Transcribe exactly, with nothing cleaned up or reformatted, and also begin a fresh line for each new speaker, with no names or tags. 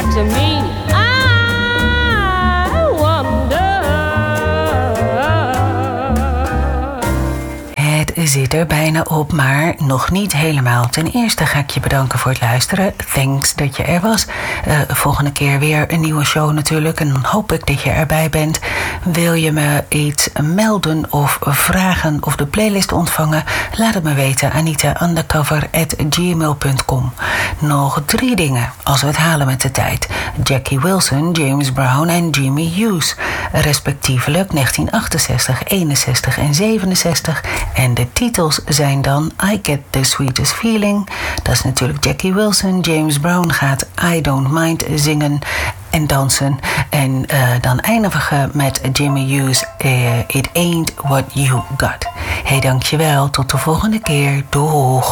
to me. I wonder.
Het zit er bijna op, maar nog niet helemaal. Ten eerste ga ik je bedanken voor het luisteren. Thanks dat je er was. Uh, volgende keer weer een nieuwe show natuurlijk. En dan hoop ik dat je erbij bent. Wil je me iets melden of vragen of de playlist ontvangen? Laat het me weten. Anita undercover at gmail punt com. Nog drie dingen als we het halen met de tijd. Jackie Wilson, James Brown en Jimmy Hughes. Respectievelijk negentien achtenzestig, eenenzestig en zevenenzestig. En de titels zijn dan I Get the Sweetest Feeling. Dat is natuurlijk Jackie Wilson. James Brown gaat I Don't Mind zingen en dansen. En uh, dan eindigen we met Jimmy Hughes. Uh, It Ain't What You Got. Hey, dankjewel. Tot de volgende keer. Doeg.